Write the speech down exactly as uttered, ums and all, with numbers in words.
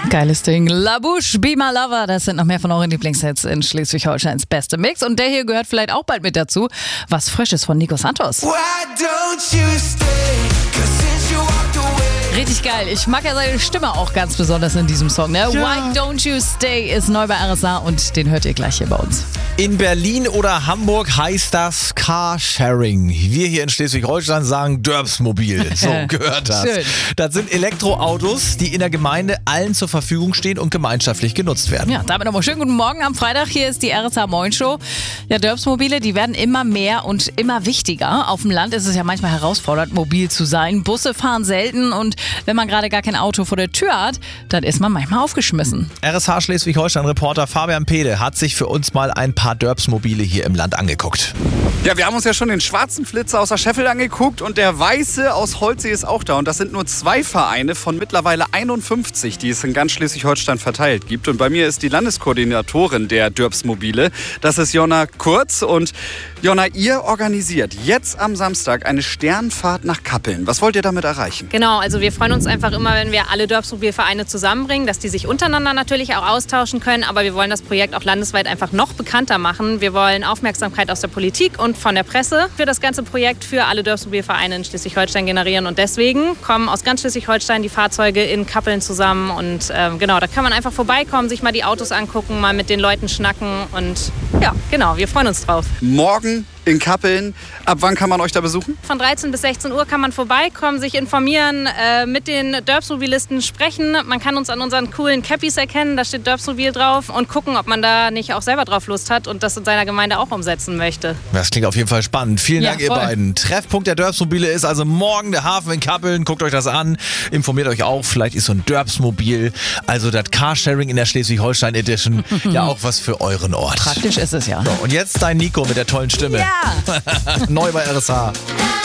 Geiles Ding. La Bouche, Be My Lover, das sind noch mehr von euren Lieblingshits in Schleswig-Holsteins beste Mix. Und der hier gehört vielleicht auch bald mit dazu. Was Frisches von Nico Santos. Why don't you stay? 'Cause since you walked away. Richtig geil. Ich mag ja seine Stimme auch ganz besonders in diesem Song. Ne? Ja. Why Don't You Stay ist neu bei R S A und den hört ihr gleich hier bei uns. In Berlin oder Hamburg heißt das Carsharing. Wir hier in Schleswig-Holstein sagen Dörbsmobil. So gehört das. Schön. Das sind Elektroautos, die in der Gemeinde allen zur Verfügung stehen und gemeinschaftlich genutzt werden. Ja, damit nochmal schönen guten Morgen am Freitag. Hier ist die R S A Moin Show. Ja, Dörbsmobile, die werden immer mehr und immer wichtiger. Auf dem Land ist es ja manchmal herausfordernd, mobil zu sein. Busse fahren selten und wenn man gerade gar kein Auto vor der Tür hat, dann ist man manchmal aufgeschmissen. R S H Schleswig-Holstein-Reporter Fabian Pede hat sich für uns mal ein paar Dörbsmobile hier im Land angeguckt. Ja, wir haben uns ja schon den schwarzen Flitzer aus der Scheffel angeguckt und der weiße aus Holzsee ist auch da. Und das sind nur zwei Vereine von mittlerweile einundfünfzig, die es in ganz Schleswig-Holstein verteilt gibt. Und bei mir ist die Landeskoordinatorin der Dörbsmobile. Das ist Jonna Kurz. Und Jonna, ihr organisiert jetzt am Samstag eine Sternfahrt nach Kappeln. Was wollt ihr damit erreichen? Genau, also wir freuen uns einfach immer, wenn wir alle Dörbsmobilvereine zusammenbringen, dass die sich untereinander natürlich auch austauschen können. Aber wir wollen das Projekt auch landesweit einfach noch bekannter machen. Wir wollen Aufmerksamkeit aus der Politik und von der Presse für das ganze Projekt für alle Dörbsmobilvereine in Schleswig-Holstein generieren. Und deswegen kommen aus ganz Schleswig-Holstein die Fahrzeuge in Kappeln zusammen. Und ähm, genau, da kann man einfach vorbeikommen, sich mal die Autos angucken, mal mit den Leuten schnacken. Und ja, genau, wir freuen uns drauf. Morgen in Kappeln. Ab wann kann man euch da besuchen? Von dreizehn bis sechzehn Uhr kann man vorbeikommen, sich informieren, äh, mit den Dörbsmobilisten sprechen. Man kann uns an unseren coolen Cappies erkennen, da steht Dörbsmobil drauf und gucken, ob man da nicht auch selber drauf Lust hat und das in seiner Gemeinde auch umsetzen möchte. Das klingt auf jeden Fall spannend. Vielen Ja, Dank, ihr voll. beiden. Treffpunkt der Dörbsmobile ist also morgen der Hafen in Kappeln. Guckt euch das an, informiert euch auch. Vielleicht ist so ein Dörbsmobil, also das Carsharing in der Schleswig-Holstein Edition, ja auch was für euren Ort. Praktisch ist es ja. So, und jetzt dein Nico mit der tollen Stimme. Ja! Neu bei R S H.